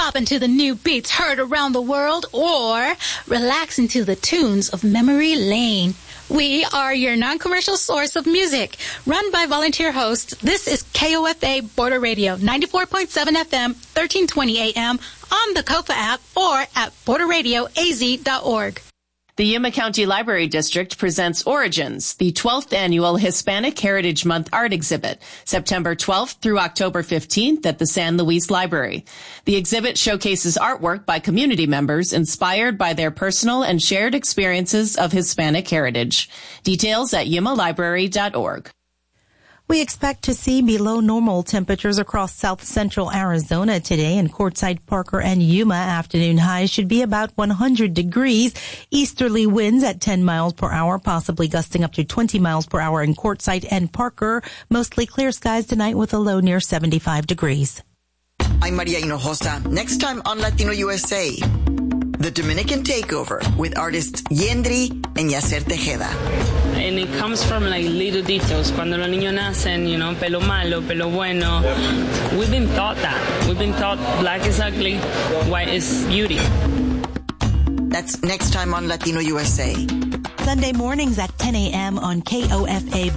bopping to the new beats heard around the world, or relaxing to the tunes of Memory Lane. We are your non-commercial source of music. Run by volunteer hosts, this is KOFA Border Radio, 94.7 FM, 1320 AM, on the KOFA app, or at borderradioaz.org. The Yuma County Library District presents Origins, the 12th annual Hispanic Heritage Month art exhibit, September 12th through October 15th at the San Luis Library. The exhibit showcases artwork by community members inspired by their personal and shared experiences of Hispanic heritage. Details at yumalibrary.org. We expect to see below normal temperatures across south central Arizona today. In Quartzsite, Parker, and Yuma, afternoon highs should be about 100 degrees. Easterly winds at 10 miles per hour, possibly gusting up to 20 miles per hour in Quartzsite and Parker. Mostly clear skies tonight with a low near 75 degrees. I'm Maria Hinojosa. Next time on Latino USA, the Dominican Takeover with artists Yendri and Yacer Tejeda. And it comes from like little details. Cuando los niños nacen, pelo malo, pelo bueno. We've been taught that. We've been taught black is ugly, white is beauty. That's next time on Latino USA. Sunday mornings at 10 a.m. on KOFA